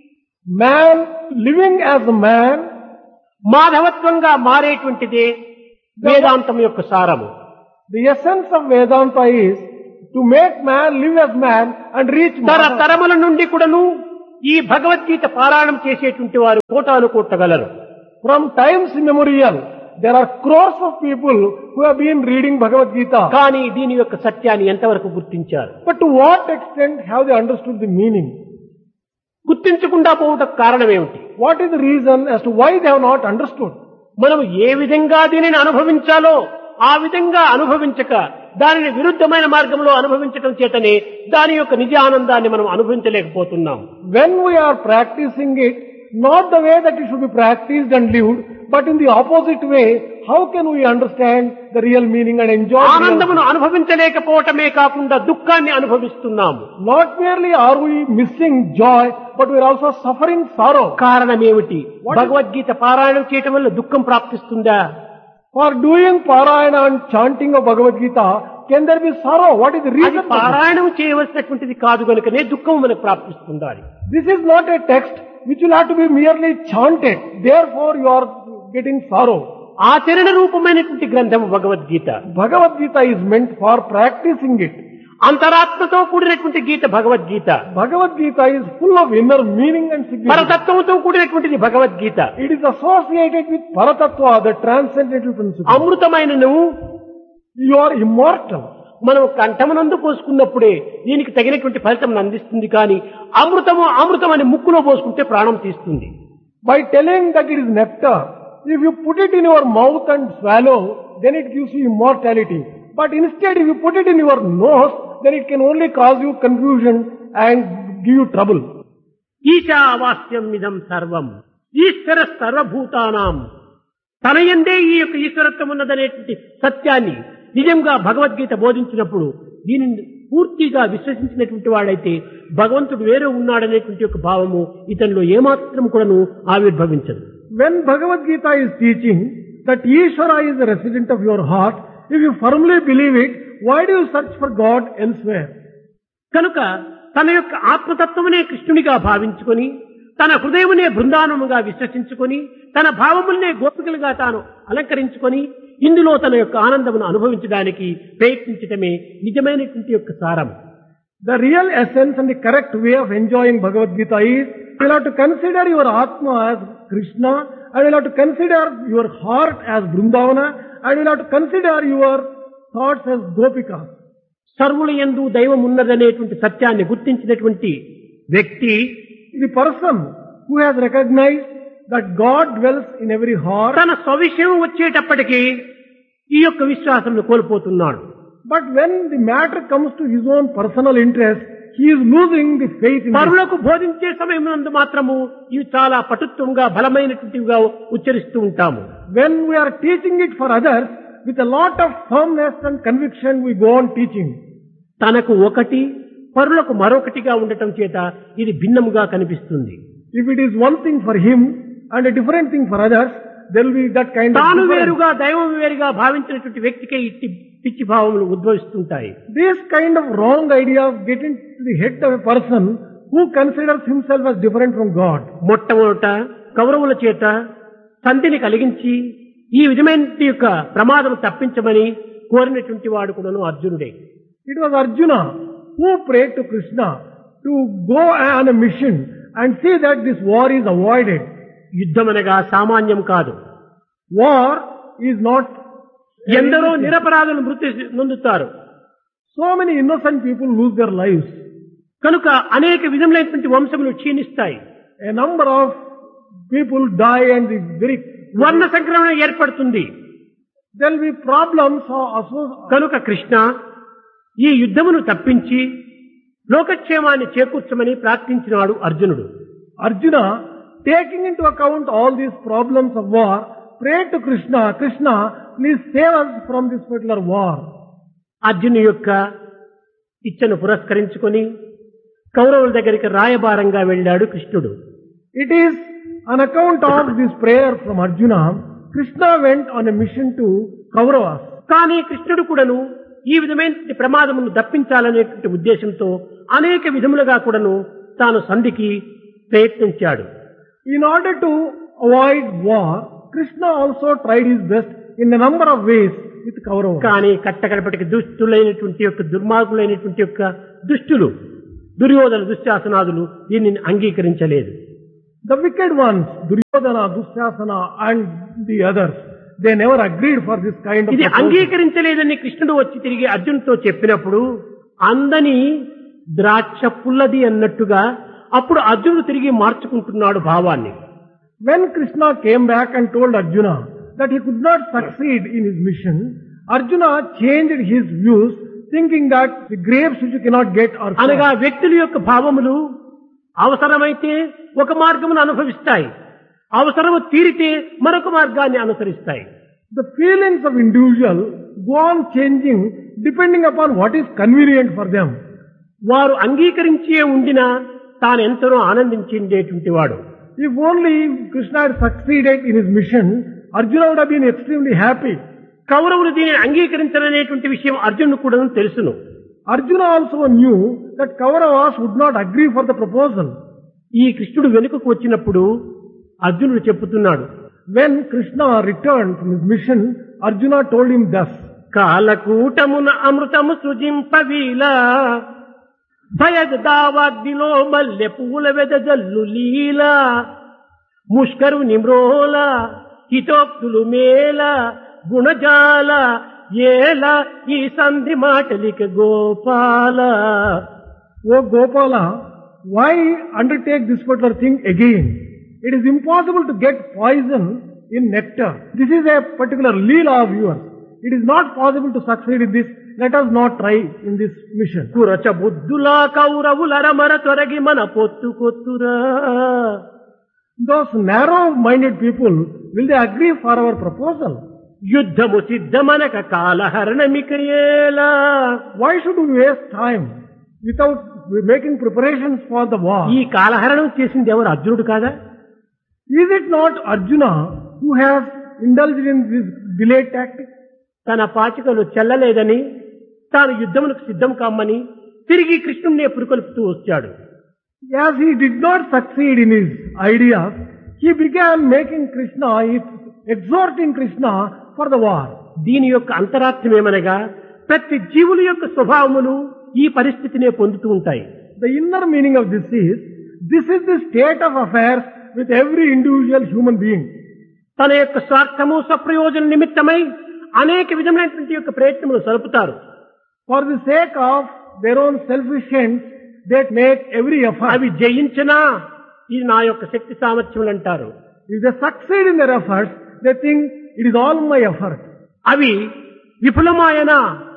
Man living as a man, మాధవత్వంగా మారేటువంటిదే వేదాంతం యొక్క సారము. the essence of Vedanta is to make man live as man and reach తర Madhava. తరముల నుండి కూడాను ఈ భగవద్గీత పారాయణం చేసేటువంటి వారు కోటాను కోట్టగలరు. From times immemorial, there are crores of people who have been reading Bhagavad Gita. కానీ దీని యొక్క సత్యాన్ని ఎంతవరకు గుర్తించారు? But to what extent have they understood the meaning? గుర్తించకుండా పోవటకు కారణం ఏమిటి? What is the reason as to why they have not understood? మనం ఏ విధంగా దీనిని అనుభవించాలో ఆ విధంగా అనుభవించక దానిని విరుద్ధమైన మార్గంలో అనుభవించటం చేతనే దాని యొక్క నిజ ఆనందాన్ని మనం అనుభవించలేకపోతున్నాం. When we are practicing it, not the way that it should be practiced and lived, but in the opposite way, how can we understand the real meaning and enjoy the real ఆనందమును meaning? అనుభవించలేకపోవటమే కాకుండా దుఃఖాన్ని అనుభవిస్తున్నాము. Not merely are we missing joy, but we are also suffering sorrow. కారణం ఏమిటి? భగవద్గీత పారాయణం చేయటం వల్ల దుఃఖం ప్రాప్తిస్తుందా? For doing parayana and chanting of Bhagavad Gita, can there be sorrow? What is the అది reason for this? పారాయణం చేయవలసినటువంటిది కాదు కనుకనే దుఃఖం మనకు ప్రాప్తిస్తుండాలి. This is not a text which will have to be merely chanted. Therefore you are getting sorrow. ఆచరణ రూపమైనటువంటి గ్రంథము Bhagavad Gita. Bhagavad Gita is meant for practicing it. అంతరాత్మతో కూడినటువంటి గీత Bhagavad Gita. Bhagavad Gita is full of inner meaning and significance. పరతత్వంతో కూడినటువంటిది Bhagavad Gita. It is associated with Paratattva, the transcendental principle. అమృతమైన నువ్వు You are immortal. మనం కంఠమునందు పోసుకున్నప్పుడే దీనికి తగినటువంటి ఫలితం అందిస్తుంది. కానీ అమృతము అమృతం అని ముక్కులో పోసుకుంటే ప్రాణం తీస్తుంది. By telling that it is nectar, if you put it in your mouth and swallow, then it gives you immortality. But instead, if you put it in your nose, then it can only cause you confusion and give you trouble. ఈశావాస్యం ఇదం సర్వం ఈశ్వర సర్వభూతానాం. తన యందే ఈ యొక్క ఈశ్వరత్వం ఉన్నదనేటువంటి సత్యాన్ని నిజంగా భగవద్గీత బోధించినప్పుడు దీనిని పూర్తిగా విశ్వసించినటువంటి వాడైతే భగవంతుడు వేరే ఉన్నాడనేటువంటి యొక్క భావము ఇతనిలో ఏమాత్రం కూడాను ఆవిర్భవించదు. When Bhagavad Gita is teaching that Ishvara is the resident of your heart, if you firmly believe it, why do you search for God elsewhere? కనుక తన యొక్క ఆత్మతత్వమునే కృష్ణునిగా భావించుకొని తన హృదయమునే బృందావనముగా విశ్వసించుకొని తన భావములనే గోపికలుగా తాను అలంకరించుకొని ఇందులో తన యొక్క ఆనందమును అనుభవించడానికి ప్రయత్నించటమే నిజమైనటువంటి యొక్క సారం. The real essence and the correct way of enjoying Bhagavad Gita is you will have to consider your Atma as Krishna, and you will have to consider your heart as Vrindavana, and you will have to consider your thoughts as Gopikas. సర్వుల యందు దైవం ఉన్నదనేటువంటి సత్యాన్ని గుర్తించినటువంటి వ్యక్తి, The person who has recognized that God dwells in every heart, తన స్వవిషయం వచ్చేటప్పటికీ ఈ యొక్క విశ్వాసం కోల్పోతున్నాడు. but when the matter comes to his own personal interest, he is losing the faith in it. పరులకు బోధించే సమయం నందు మాత్రము ఇవి చాలా పటుత్వంగా బలమైనటువంటివిగా ఉచ్చరిస్తూ ఉంటాము. When we are teaching it for others, with a lot of firmness and conviction we go on teaching. తనకు ఒకటి పరులకు మరొకటిగా ఉండటం చేత ఇది భిన్నముగా కనిపిస్తుంది. If it is one thing for him and a different thing for others, there will be that kind of తాను difference. వేరుగా దైవం వేరుగా భావించినటువంటి వ్యక్తికే ఇట్టి పిచ్చి భావములు ఉద్భవిస్తుంటాయి. This kind of wrong ideas get into the head of a person who considers himself as different from God. మొట్టమొదట కౌరవుల చేత సంధిని కలిగించి ఈ విధమైన యొక్క ప్రమాదం తప్పించమని కోరినటువంటి వాడు కూడాను అర్జునుడే. It was Arjuna who prayed to Krishna to go on a mission and see that this war is avoided. యుద్ధమనగా సామాన్యం కాదు. War is not ఎందరో నిరపరాధులు మృతి నొందుతారు. So many innocent people lose their lives. కనుక అనేక విధములైనటువంటి వంశములు క్షీణిస్తాయి. A number of people die and the very వర్ణ సంక్రమణ ఏర్పడుతుంది. there will be problems or associated. కనుక కృష్ణ ఈ యుద్ధమును తప్పించి లోకక్షేమాన్ని చేకూర్చమని ప్రార్థించినాడు అర్జునుడు. Arjuna, taking into account all these problems of war, prayed to Krishna, Krishna, please save us from this particular war. అర్జును యొక్క ఇచ్చను పురస్కరించుకొని కౌరవుల దగ్గరికి రాయబారంగా వెళ్ళాడు కృష్ణుడు. It is on account of this prayer from Arjuna, Krishna went on a mission to Kauravas. కానీ కృష్ణుడు కూడాను ఈ విధమైన ప్రమాదమును దప్పించాలనేటువంటి ఉద్దేశంతో అనేక విధములుగా కూడాను తాను సంధికి ప్రయత్నించాడు. In order to avoid war, Krishna also tried his best in a number of ways with Kauravas. కానీ కట్టకడపటికి దుష్టులైనటువంటి యొక్క దుర్మార్గులైనటువంటి యొక్క దుష్టులు దుర్యోధన దుశ్శాసనాదులు దీనిని అంగీకరించలేదు. The wicked ones, Duryodhana, Dushasana and the others, they never agreed for this kind of ఇది proposal. అంగీకరించలేదని కృష్ణుడు వచ్చి తిరిగి అర్జునుతో చెప్పినప్పుడు అందని ద్రాక్ష పుల్లది అన్నట్టుగా అప్పుడు అర్జునుడు తిరిగి మార్చుకుంటున్నాడు భావాన్ని. When Krishna came back and told Arjuna that he could not succeed in his mission, Arjuna changed his views, thinking that the grapes which you cannot get are అనగా sour. వ్యక్తుల యొక్క భావములు అవసరమైతే ఒక మార్గమును అనుభవిస్తాయి, అవసరము తీరితే మరొక మార్గాన్ని అనుసరిస్తాయి. The feelings of individual go on changing depending upon what is convenient for them. వారు అంగీకరించే ఉండినా తాను ఎంతనో ఆనందించేటువంటి వాడు. If only Krishna had succeeded in his mission, Arjuna would have been extremely happy. కౌరవులు దీనిని అంగీకరించాలనేటువంటి విషయం అర్జునుడు కూడా తెలుసును. Arjuna also knew that Kauravas would not agree for the proposal. ఈ కృష్ణుడు వెనుకకు వచ్చినప్పుడు అర్జునుడు చెప్పుతున్నాడు, When Krishna returned from his mission, Arjuna told him thus, కాలకూటమున అమృతము సృజింపవీలా భయదావాగ్నిలో మల్లె పూల వెదజల్లు లీలా ముష్కరు నిమ్రోల హితోక్తులు మేల గుణజాల ఏల ఈ సంధి మాటలిక Gopala. O Gopala, why undertake this particular thing again? It is impossible to get poison in nectar. This is a particular leela of yours. It is not possible to succeed in this. Let us not try in this mission. కురచ బుద్ధులా కౌరవులరమర తొరగి మన పొత్తు కొత్తురా. Those narrow-minded people, will they agree for our proposal? యుద్ధము సిద్ధమనక కాలహరణమికయేలా. Why should we waste time without making preparations for the war? ఈ కాలహరణం చేసింది ఎవరు? అర్జునుడు కాదా? Is it not Arjuna who has indulged in this delayed tactic? తన పాచికలు చెల్లలేదని తాను యుద్ధములకు సిద్ధం కామ్మని తిరిగి కృష్ణుణ్ణే పురుకొల్పుతూ వచ్చాడు. As he did not succeed in his ideas, he began making Krishna, exhorting Krishna for the war. దీని యొక్క అంతరార్థం ఏమనగా ప్రతి జీవుల యొక్క స్వభావములు ఈ పరిస్థితినే పొందుతూ ఉంటాయి. The inner meaning of this is, this is the state of affairs with every individual human being. తన యొక్క స్వార్థము స్వప్రయోజన నిమిత్తమై అనేక విధమైనటువంటి యొక్క ప్రయత్నములు సలుపుతారు. For the sake of their own selfish ends, they make every effort. అవి జయించినా ఇది నా యొక్క శక్తి సామర్థ్యములు అంటారు. If they succeed in their efforts, they think it is all my effort. అవి విఫలమాయనా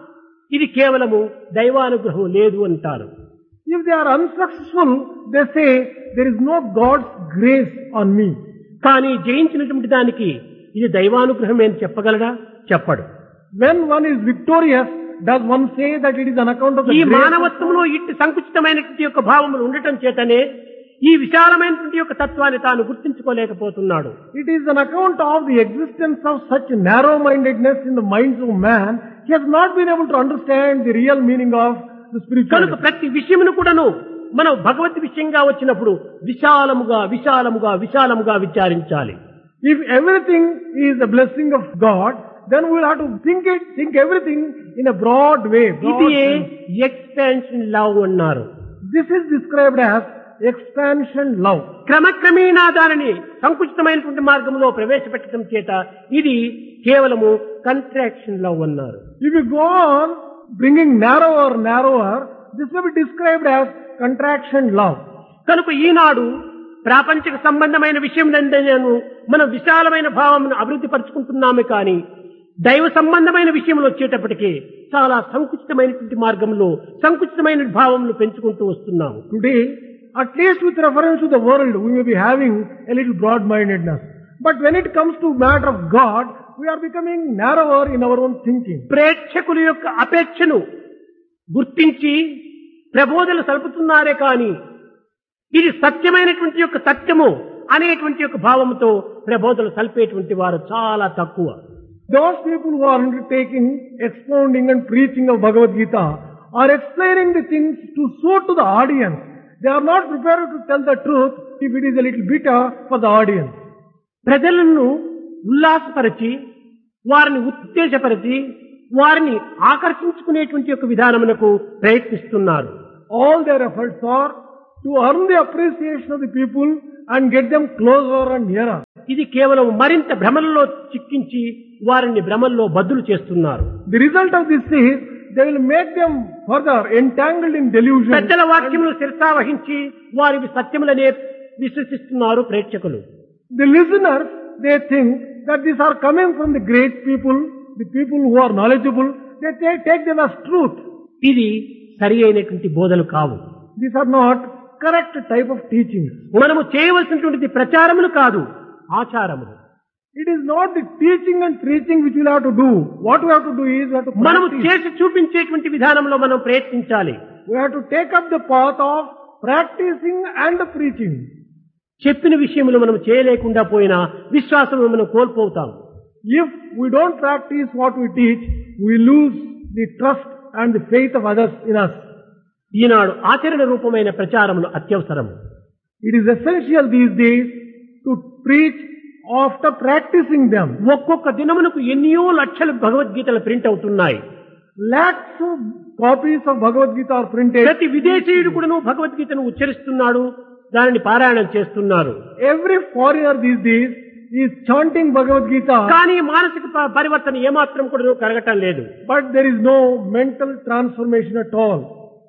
ఇది కేవలము దైవానుగ్రహం లేదు అంటారు. If they are unsuccessful, they say there is no God's grace on me. కానీ జయించినటువంటి దానికి ఇది దైవానుగ్రహమే అని చెప్పగలడా? చెప్పడు. When one is victorious, does one say that it is on account of the ఈ grace of మానవత్వంలో ఇట్టి సంకుచితమైనటువంటి యొక్క భావములు ఉండటం చేతనే ఈ విశాలమైనటువంటి యొక్క తత్వాన్ని తాను గుర్తించుకోలేకపోతున్నాడు. It is on account of the existence of such narrow-mindedness in the minds of man, he has not been able to understand the real meaning of the spiritual. కనుక ప్రతి విషయమును కూడాను మనం భగవత్ విషయంగా వచ్చినప్పుడు విశాలముగా విశాలముగా విశాలముగా విచారించాలి. If everything is a blessing of God, then we will have to think it, think everything in a broad way. broad ఇది sense. ఎక్స్పాన్షన్ లవ్ అన్నారు. This is described as expansion love. క్రమక్రమేణా దానిని సంకుచితమైనటువంటి మార్గంలో ప్రవేశపెట్టడం చేత ఇది కేవలము కంట్రాక్షన్ లవ్ అన్నారు. If you go on bringing narrower, narrower, this will be described as contraction love. కనుక ఈనాడు ప్రాపంచిక సంబంధమైన విషయం నేను మనం విశాలమైన భావమును అభివృద్ధి పరుచుకుంటున్నామే కానీ దైవ సంబంధమైన విషయంలో వచ్చేటప్పటికీ చాలా సంకుచితమైనటువంటి మార్గంలో సంకుచితమైన భావములు పెంచుకుంటూ వస్తున్నాము. Today, at least with reference to the world, we may be having a little broad-mindedness. But when it comes to matter of God, we are becoming narrower in our own thinking. ప్రేక్షకుల యొక్క అపేక్షను గుర్తించి ప్రబోధనలు సలుపుతున్నారే కానీ ఇది సత్యమైనటువంటి యొక్క సత్యము అనేటువంటి యొక్క భావముతో ప్రబోధనలు సల్పేటువంటి వారు చాలా తక్కువ. Those people who are undertaking expounding and preaching of Bhagavad Gita are explaining the things to suit to the audience. They are not prepared to tell the truth if it is a little bitter for the audience. ప్రజలను ఉల్లాసపరిచి వారిని ఉత్తేజపరిచి వారిని ఆకర్షించుకునేటువంటి యొక్క విధానమునకు ప్రయత్నిస్తున్నారు. All their efforts are to earn the appreciation of the people and get them closer and nearer. ఇది కేవలం మరింత భ్రమలలో చిక్కించి వారిని భ్రమల్లో బద్దులు చేస్తున్నారు. The result of this is they will make them further entangled in delusion. పెద్దల వాక్యములు శిరసావహించి వారి సత్యములనే విశ్వసిస్తున్నారు ప్రేక్షకులు. The listeners, they think that these are coming from the great people, the people who are knowledgeable. They take, take them as truth. ఇది సరి అయినటువంటి బోధలు కావు. These are not correct type of teachings. మనము చేయవలసినటువంటి ప్రచారములు కాదు, ఆచారములు. It is not the teaching and preaching which we will have to do. What we have to do is we have to మనము practice. చేసి చూపించేటువంటి విధానంలో మనం ప్రయత్నించాలి. We have to take up the path of practicing and preaching. చెప్పిన విషయములు మనం చేయలేకుండా పోయినా విశ్వాసం మనం కోల్పోతాం. If we don't practice what we teach, we lose the trust and the faith of others in us. ఈనాడు ఆచరణ రూపమైన ప్రచారములు అత్యవసరం. It is essential these days to preach after practicing them. ఒక్కొక్క దినమునకు ఎన్నో లక్షల భగవద్గీతలు ప్రింట్ అవుతున్నాయి. Lakhs of copies of Bhagavad Gita are printed. ప్రతి విదేశీయుడు కూడాను భగవద్గీతను ఉచ్చరిస్తున్నాడు, దానిని పారాయణం చేస్తున్నారు. Every foreigner these days is chanting Bhagavad Gita. కానీ మానసిక ప- పరివర్తన ఏమాత్రం కూడా కలగటం లేదు. But there is no mental transformation at all.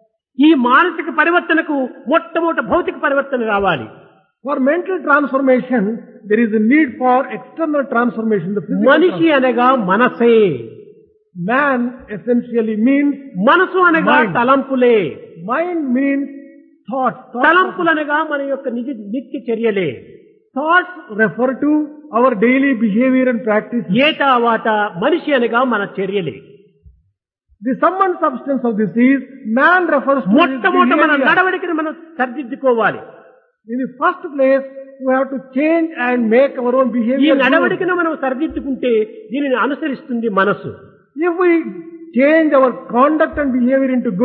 ఈ మానసిక పరివర్తనకు మొట్టమొదటి భౌతిక పరివర్తన రావాలి. For mental transformation, there is a need for external transformation. The physical మనిషి అనగా మనసే, transformation. Man essentially means మనసు అనగా Mind. తలంపులే, mind means thoughts. Thoughts, తలంపులు అనగా మన యొక్క నిజ నిత్య చర్యలే. thoughts refer to our daily behavior and practice. ఏ తర్వాత మనిషి అనగా మన చర్యలే. The sum and substance of this is man refers to his మొట్టమొదట మన behavior. నడవడికను మనం సరిదిద్దుకోవాలి. In the first place, we have to change and make our own ఈ behavior good. నడవడికను మనం సరిదిద్దుకుంటే దీనిని అనుసరిస్తుంది మనసు. If we change our conduct and behavior into good,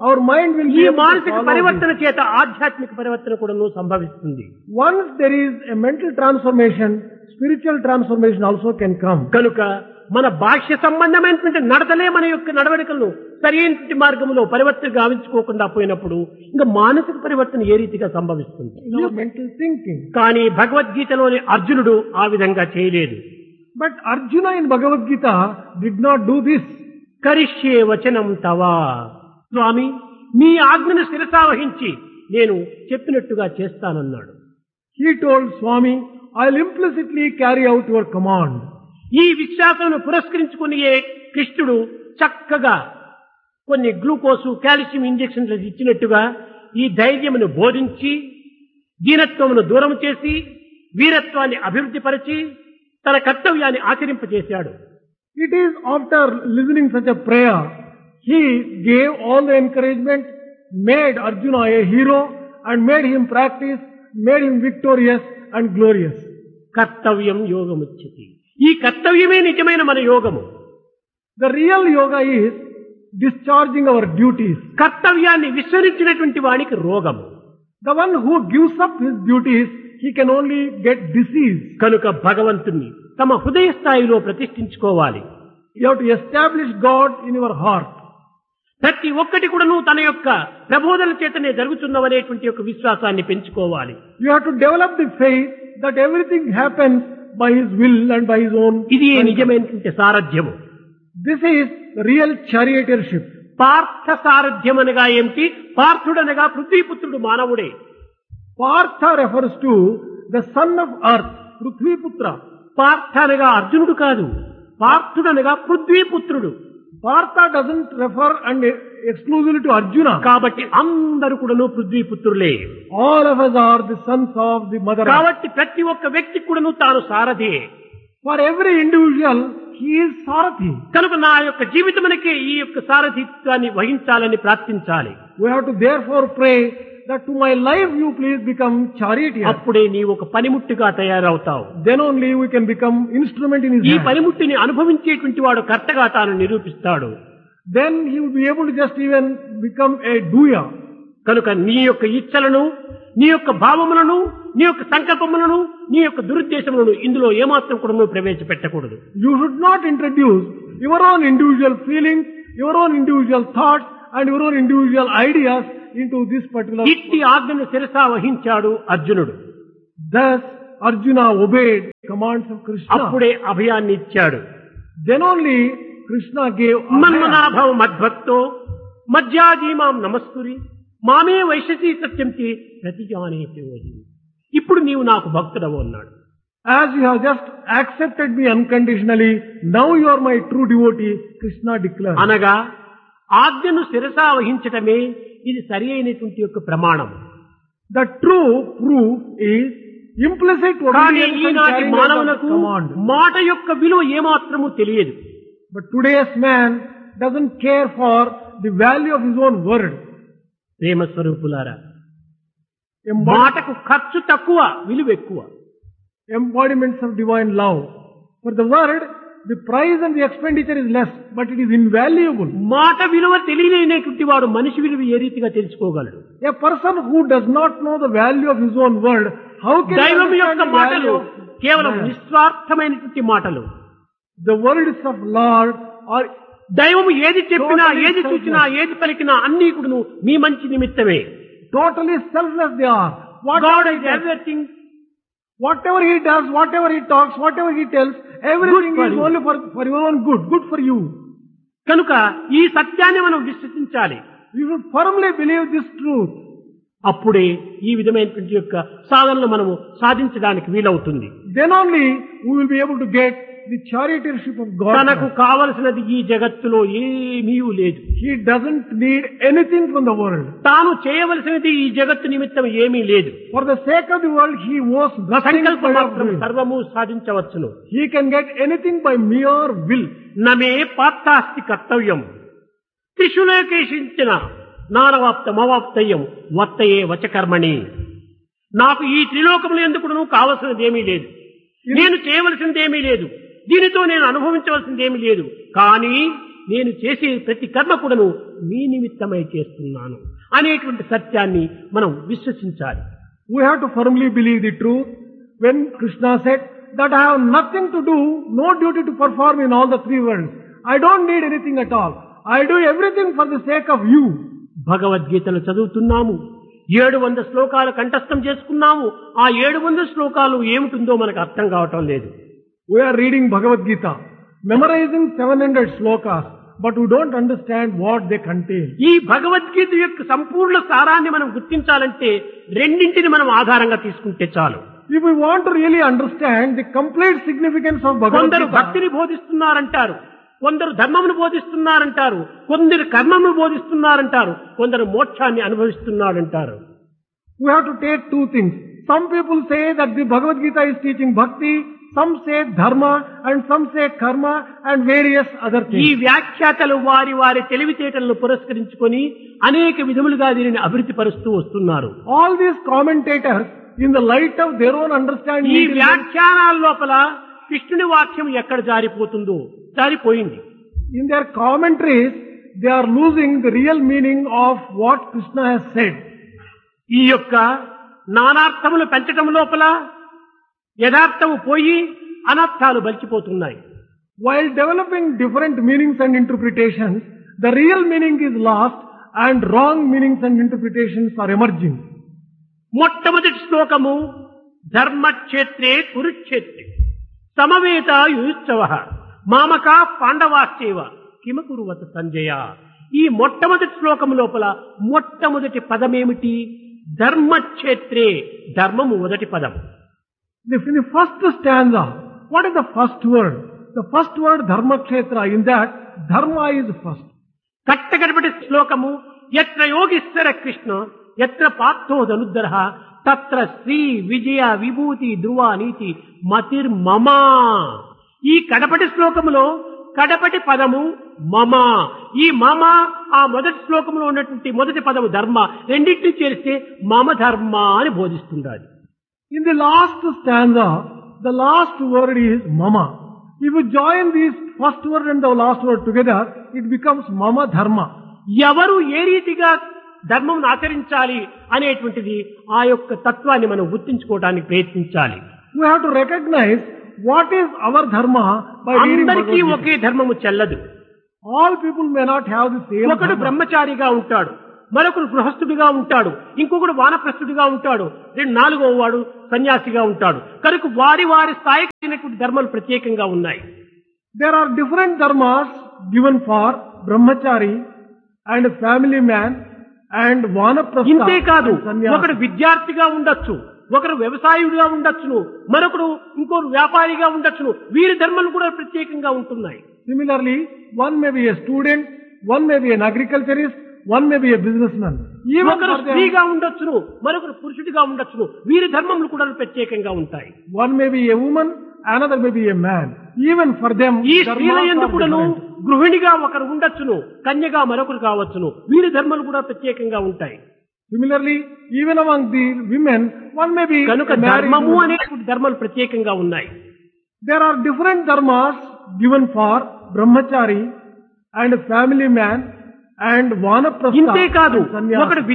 our mind will ఈ be able to మానసిక follow పరివర్తన this. చేత ఆధ్యాత్మిక పరివర్తన కూడా సంభవిస్తుంది. Once there is a mental transformation, spiritual transformation also can come. కనుక మన బాహ్య సంబంధమైనటువంటి నడతలే మన యొక్క నడవడికలను సరైనటువంటి మార్గంలో పరివర్తన గావించుకోకుండా పోయినప్పుడు ఇంకా మానసిక పరివర్తన ఏ రీతిగా సంభవిస్తుంది? Your mental thinking. కానీ భగవద్గీతలోని అర్జునుడు ఆ విధంగా చేయలేదు. But Arjuna in Bhagavad Gita did not do this. కరిష్యే వచనం తవా, స్వామి మీ ఆజ్ఞను శిరసావహించి నేను చెప్పినట్టుగా చేస్తానన్నాడు. He told Swami, I'll implicitly carry out your command. ఈ విశ్వాసమును పురస్కరించుకుని కృష్ణుడు చక్కగా కొన్ని గ్లూకోసు కాల్షియం ఇంజెక్షన్లు ఇచ్చినట్టుగా ఈ ధైర్యమును బోధించి దీనత్వమును దూరం చేసి వీరత్వాన్ని అభివృద్ధి పరిచి తన కర్తవ్యాన్ని ఆచరింపజేశాడు. It is after listening such a prayer, he gave all the encouragement, made Arjuna a hero and made him practice, made him victorious and glorious. కర్తవ్యం యోగముచ్యతి. ఈ కర్తవ్యమే నిజమైన మన యోగము. The real yoga is discharging our duties. కర్తవ్యాన్ని విస్మరించినటువంటి వానికి రోగము. The one who gives up his duties, he can only get disease. కనుక భగవంతుణ్ణి తమ హృదయ స్థాయిలో ప్రతిష్ఠించుకోవాలి. You have to establish God in your heart. ప్రతి ఒక్కటి కూడాను తన యొక్క ప్రబోధన చేతనే జరుగుతున్నవనేటువంటి యొక్క విశ్వాసాన్ని పెంచుకోవాలి. You have to develop the faith that everything happens by His will and by His own. ఇది నిజమైనటువంటి సారథ్యము. This is real charioteership. Partha సారథ్యం అనగా ఏమిటి? పార్థుడనగా పృథ్వీపుత్రుడు మానవుడే. Partha refers to the son of earth, Prithviputra. Partha అనగా అర్జునుడు కాదు, పార్థుడనగా పృథ్వీపుత్రుడు. Partha doesn't refer and exclusively to Arjuna. కాబట్టి అందరూ కూడాను పృథ్వీపుత్రులే. All of us are the sons of the mother. కాబట్టి ప్రతి ఒక్క వ్యక్తి కూడాను తాను సారథి. For every individual, he is Sarathi. కనుక నా యొక్క జీవితమునకే ఈ యొక్క సారథిత్వాన్ని వహించాలని ప్రార్థించాలి. We have to therefore pray that to my life you please become charioteer. అప్పుడే నీ ఒక పనిముట్టుగా తయారవుతావు. Then only we can become instrument in his ఈ hand. పనిముట్టుని అనుభవించేటువంటి వాడు కర్తగా తాను నిరూపిస్తాడు. Then he will be able to just even become a doer. కనుక నీ యొక్క ఇచ్చలను, నీ యొక్క భావములను, నీ యొక్క సంకల్పములను, నీ యొక్క దురుద్దేశములను ఇందులో ఏమాత్రం కూడా ప్రవేశపెట్టకూడదు. You should not introduce your own individual feelings, your own individual thoughts and your own individual ideas into this particular. ఇట్టి ఆజ్ఞను శిరసా వహించాడు అర్జునుడు. Thus Arjuna obeyed commands of Krishna. అప్పుడే అభయాన్ని ఇచ్చాడు. Then only Krishna gave మన్మనాభవ మద్భక్తో మధ్యాజీమాం నమస్కురి మామే వైశసి సత్యంతి ప్రతిజానేతి. ఇప్పుడు నీవు నాకు భక్తుడవు అన్నాడు. As you have just accepted me unconditionally, now you are my true devotee, Krishna declared. అనగా ఆజ్ఞను శిరసా వహించటమే ఇది సరి అయినటువంటి యొక్క ప్రమాణం. The true proof is implicit కానీ obedience and ఈనాటి carrying out of మానవులకు command. మాట యొక్క విలువ ఏమాత్రము తెలియదు. But today's man doesn't care for the value of his own word. ప్రేమ స్వరూపులారా, Embod- మాటకు ఖర్చు తక్కువ, విలువ ఎక్కువ. embodiments of divine love. For the word, the price and the expenditure is less, but it is invaluable. మాట విలువ తెలియలేనటువంటి వాడు మనిషి విలువ ఏ రీతిగా తెలుసుకోగలడు? A person who does not know the value of his own word, how can he దైవం understand యొక్క the మాటలు value of కేవలం man? నిస్వార్థమైనటువంటి మాటలు. The words of Lord are దైవం ఏది చెప్పినా, Totally ఏది చూచినా, ఏది పలికినా అన్ని కూడాను మీ మంచి నిమిత్తమే. totally selfless they are. God Whatever is he does, everything. whatever he does, whatever he talks, whatever he tells, everything Good for is you. only for, for your own good, good for you. కనుక ఈ సత్యాన్ని మనం విశ్వసించాలి. You should firmly believe this truth. అప్పుడే ఈ విధమైనటువంటి యొక్క సాధనలు మనము సాధించడానికి వీలవుతుంది. Then only we will be able to get the charioteership of God. తనకు కావలసినది ఈ జగత్తులో ఏమీ లేదు. He doesn't need anything from the world. తాను చేయవలసినది ఈ జగత్తు నిమిత్తం ఏమీ లేదు. For the sake of the world, he was nothing సంకల్ప but of మాత్రం will. సర్వము సాధించవచ్చును. He can get anything by mere will. నమే పాత్తాస్తి కర్తవ్యం త్రిశూలకేషించిన నానవాప్తమవాప్తయ్యం వత్తయే వచకర్మణి. నాకు ఈ త్రిలోకములు ఎందుకు కావలసినది ఏమీ లేదు, నేను చేయవలసింది ఏమీ లేదు, దీనితో నేను అనుభవించవలసింది ఏమీ లేదు. కానీ నేను చేసే ప్రతి కర్మ కూడాను మీ నిమిత్తమై చేస్తున్నాను అనేటువంటి సత్యాన్ని మనం విశ్వసించాలి. We have to firmly believe the truth. When Krishna said that I have nothing to do, no duty to perform in all the three worlds. I don't need anything at all. I do everything for the sake of you. భగవద్గీతను చదువుతున్నాము, ఏడు వంద శ్లోకాలు కంఠస్థం చేసుకున్నాము. ఆ ఏడు వంద శ్లోకాలు ఏమిటిందో మనకు అర్థం కావటం లేదు. We are reading Bhagavad Gita, memorizing seven hundred slokas, but we don't understand what they contain. ఈ భగవద్గీత యొక్క సంపూర్ణ సారాన్ని మనం గుర్తించాలంటే రెండింటిని మనం ఆధారంగా తీసుకుంటే చాలు. If we want to really understand the complete significance of Bhagavad కొందరు Gita, భక్తిని బోధిస్తున్నారంటారు, కొందరు ధర్మమును బోధిస్తున్నారంటారు, కొందరు కర్మమును బోధిస్తున్నారంటారు, కొందరు మోక్షాన్ని అనుభవిస్తున్నారంటారు. we have to take two things. Some people say that the Bhagavad Gita is teaching bhakti, some say dharma, and some say karma, and various other ఈ things. వ్యాఖ్యాతలు వారి వారి తెలివితేటలను పురస్కరించుకొని అనేక విధములుగా దీనిని అభివృద్ధి పరుస్తూ వస్తున్నారు. All these commentators, in the light of their own understanding, ఈ వ్యాఖ్యానాల లోపల కృష్ణుని వాక్యం ఎక్కడ జారిపోతుందో జారిపోయింది. in their commentaries, they are losing the real meaning of what Krishna has said. ఈ యొక్క నానార్థములు పెంచటం లోపల యథార్థము పోయి అనర్థాలు బలిచిపోతున్నాయి. While developing different meanings and interpretations, the real meaning is lost and wrong meanings and interpretations are emerging. మొట్టమొదటి శ్లోకము ధర్మక్షేత్రే కురుక్షేత్రే సమవేత యుయుత్సవ మామక పాండవాశ్చేవ కిమకురువత సంజయ. ఈ మొట్టమొదటి శ్లోకము లోపల మొట్టమొదటి పదమేమిటి? ధర్మక్షేత్రే, ధర్మము మొదటి పదం. If in the first stanza, what is the first word? The first word dharma kshetra, in that dharma is first. కట్టగడపటి శ్లోకము యత్ర యోగీశ్వర కృష్ణ యత్ర పార్థో ధనుద్ధర తత్ర శ్రీ విజయ విభూతి ధ్రువ నీతి మతిర్మమా. ఈ కడపటి శ్లోకములో కడపటి పదము మమ. ఈ మమ ఆ మొదటి శ్లోకంలో ఉన్నటువంటి మొదటి పదము ధర్మ, రెండింటిని చేరిస్తే మమ ధర్మ అని బోధిస్తుండాలి. In the last stanza, the last word is mama. If you join these first word and the last word together, it becomes mama dharma. ఎవరు ఏ రీతిగా ధర్మం ఆచరించాలి అనేటువంటిది ఆ యొక్క తత్వాన్ని మనం గుర్తించుకోవడానికి ప్రయత్నించాలి. We have to recognize what is our dharma by reading అందరికీ Bhagavad ఒకే Gita. ధర్మము చెల్లదు. All people may not have the same ఒకడు dharma. బ్రహ్మచారిగా ఉంటాడు, మరొకడు గృహస్థుడిగా ఉంటాడు, ఇంకొకడు వానప్రస్థుడిగా ఉంటాడు, రెండు నాలుగో వాడు సన్యాసిగా ఉంటాడు. కనుక వారి వారి స్థాయికి తగినటువంటి ధర్మాలు ప్రత్యేకంగా ఉన్నాయి. There are different dharmas given for brahmachari and family man and vanaprastha ఇంతే కాదు, and sannyasi. ఒకడు విద్యార్థిగా ఉండొచ్చు, ఒకరు వ్యవసాయుడిగా ఉండొచ్చును, మరొకడు ఇంకొకరు వ్యాపారిగా ఉండొచ్చును. వీరి ధర్మాలు కూడా ప్రత్యేకంగా ఉంటున్నాయి. Similarly, one may be a student, one may be an agriculturist, one may be a businessman. Even ఒకరు for them, స్త్రీగా ఉండొచ్చును, మరొకరు పురుషుడిగా ఉండొచ్చును. వీరి ధర్మములు కూడా ప్రత్యేకంగా ఉంటాయి. one may be a woman, another may be a man. Even for them, ఈ dharmas స్త్రీల are యందు కూడాను different. గృహిణిగా ఒకరు ఉండొచ్చును, కన్యగా మరొకరు కావచ్చును. వీరి ధర్మాలు కూడా ప్రత్యేకంగా ఉంటాయి. Similarly, even among the women, one may be కనుక a married ధర్మము woman. అనేటువంటి ధర్మాలు ప్రత్యేకంగా ఉన్నాయి. There are different dharmas given for brahmachari and family man and vanaprastha ఇంతే కాదు, and sannyasi. ఒకడు